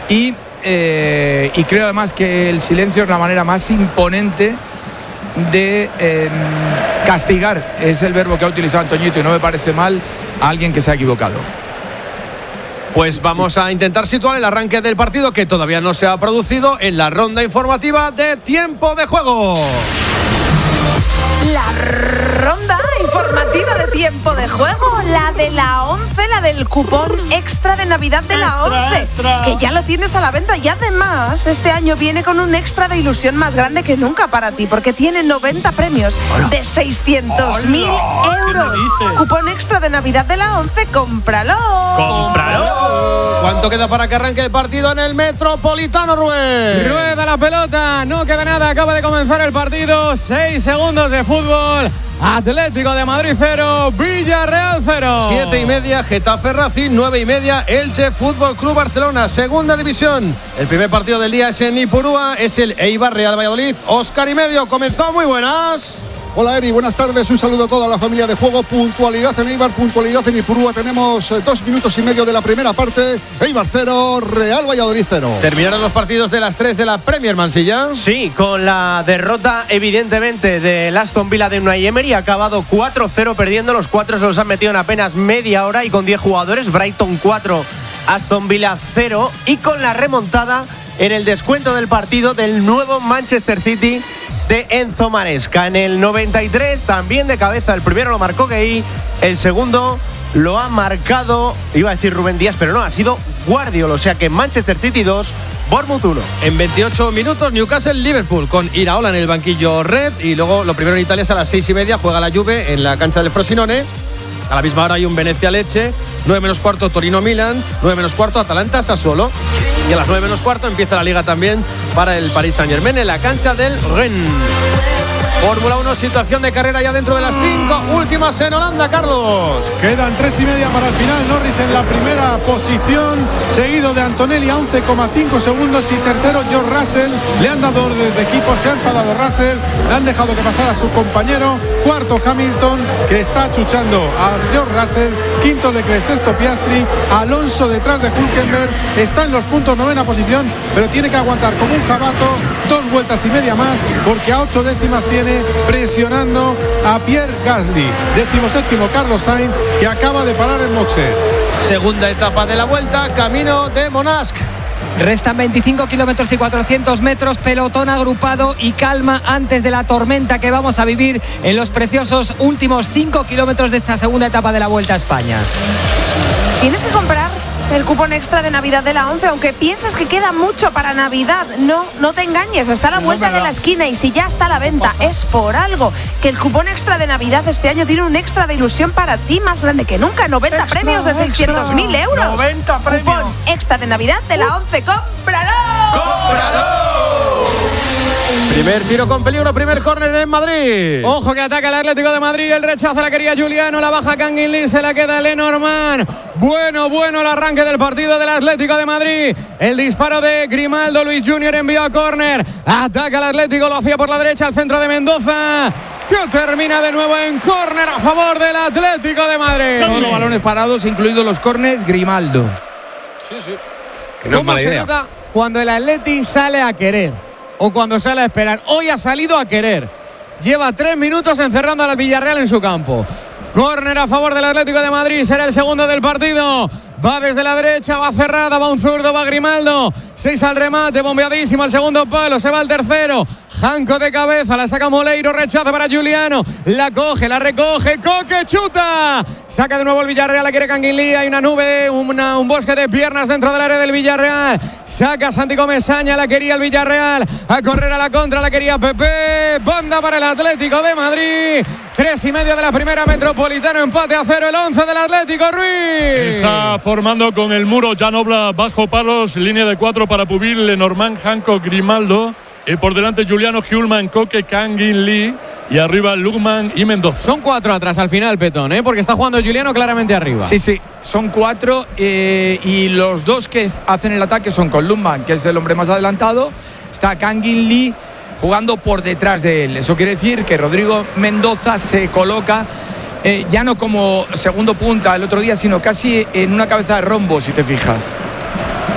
y creo además que el silencio es la manera más imponente de castigar, es el verbo que ha utilizado Antoñito y no me parece mal, a alguien que se ha equivocado. Pues vamos a intentar situar el arranque del partido, que todavía no se ha producido, en la ronda informativa de tiempo de juego. La ronda informativa de tiempo de juego, la de la 11, la del cupón extra de Navidad de la 11, que ya lo tienes a la venta, y además este año viene con un extra de ilusión más grande que nunca para ti, porque tiene 90 premios de 600.000 euros. Cupón extra de Navidad de la 11, cómpralo. ¿Cuánto queda para que arranque el partido en el Metropolitano, Rubén? Rueda la pelota, no queda nada, acaba de comenzar el partido, 6 segundos de fútbol. Atlético de Madrid 0, Villarreal 0. 7:30, Getafe Racing. 9:30, Elche Fútbol Club Barcelona, segunda división. El primer partido del día es en Ipurúa, es el Eibar Real Valladolid. Oscar y medio, comenzó, muy buenas. Hola Eri, buenas tardes, un saludo a toda la familia de juego. Puntualidad en Eibar, puntualidad en Ipurúa. Tenemos 2 minutos y medio de la primera parte. Eibar 0, Real Valladolid 0. Terminaron los partidos de las 3 de la Premier, Mansilla. Sí, con la derrota evidentemente del Aston Villa de Unai Emery. Ha acabado 4-0 perdiendo, los 4 se los han metido en apenas media hora y con 10 jugadores. Brighton 4, Aston Villa 0, y con la remontada en el descuento del partido del nuevo Manchester City de Enzo Maresca. En el 93, también de cabeza, el primero lo marcó Gueye, el segundo lo ha marcado, iba a decir Rubén Díaz, pero no, ha sido Guardiola. O sea que Manchester City 2, Bournemouth 1. En 28 minutos, Newcastle-Liverpool, con Iraola en el banquillo red. Y luego lo primero en Italia es a las 6:30, juega la Juve en la cancha del Frosinone. A la misma hora hay un Venecia-Lecce, 9:15 Torino-Milan, 9:15 Atalanta-Sassuolo. Y a las 9:15 empieza la Liga también para el Paris Saint-Germain en la cancha del Rennes. Fórmula 1, situación de carrera ya dentro de las 5 últimas en Holanda, Carlos. Quedan 3:30 para el final. Norris en la primera posición, seguido de Antonelli a 11,5 segundos y tercero George Russell. Le han dado órdenes de equipo, se ha enfadado Russell, le han dejado que pasara a su compañero. Cuarto Hamilton, que está achuchando a George Russell. Quinto Leclerc, sexto Piastri. Alonso detrás de Hülkenberg, está en los puntos, 9ª posición, pero tiene que aguantar como un jabato 2 vueltas y media más, porque a 8 décimas tiene, presionando a Pierre Gasly. 17º Carlos Sainz, que acaba de parar en boxes. Segunda etapa de la vuelta, camino de Monasc. Restan 25 kilómetros y 400 metros, pelotón agrupado y calma antes de la tormenta que vamos a vivir en los preciosos últimos 5 kilómetros de esta segunda etapa de la Vuelta a España. Tienes que comprar el cupón extra de Navidad de la 11, aunque pienses que queda mucho para Navidad. No te engañes, está a la vuelta de la esquina, y si ya está a la venta es por algo. Que el cupón extra de Navidad este año tiene un extra de ilusión para ti más grande que nunca. 90 premios de 600.000 euros. 90 premios. Cupón extra de Navidad de la 11. ¡Cómpralo! ¡Cómpralo! Primer tiro con peligro, primer córner en Madrid. Ojo que ataca el Atlético de Madrid, el rechazo la quería Juliano, la baja Kangin Lee, se la queda Lenormand. Bueno el arranque del partido del Atlético de Madrid. El disparo de Grimaldo, Luis Junior envió a córner. Ataca el Atlético, lo hacía por la derecha, al centro de Mendoza, que termina de nuevo en córner a favor del Atlético de Madrid. Todos los balones parados, incluidos los córners, Grimaldo. Sí. ¿Cómo se nota cuando el Atleti sale a querer? O cuando sale a esperar. Hoy ha salido a querer. Lleva 3 minutos encerrando al Villarreal en su campo. Córner a favor del Atlético de Madrid. Será el segundo del partido. Va desde la derecha, va cerrada, va un zurdo, va Grimaldo. 6 al remate, bombeadísimo al segundo palo. Se va al tercero. Janco de cabeza, la saca Moleiro, rechaza para Juliano. La coge, la recoge, Coque, chuta. Saca de nuevo el Villarreal, la quiere Kangin Lee. Hay una nube, un bosque de piernas dentro del área del Villarreal. Saca Santi Comesaña, la quería el Villarreal. A correr a la contra, la quería Pepe. Banda para el Atlético de Madrid. 3:30 de la primera Metropolitana, empate a 0 el 11 del Atlético. Ruiz está formando con el muro Jan Oblak bajo palos, línea de 4 para Pubil, Lenormand, Janco, Grimaldo. Por delante Juliano, Hjulman, Coque, Kangin Lee, y arriba Lugman y Mendoza. Son 4 atrás al final, Petón, porque está jugando Juliano claramente arriba. Sí, son 4 y los 2 que hacen el ataque son con Lugman, que es el hombre más adelantado. Está Kangin Lee jugando por detrás de él. Eso quiere decir que Rodrigo Mendoza se coloca ya no como segundo punta el otro día, sino casi en una cabeza de rombo, si te fijas.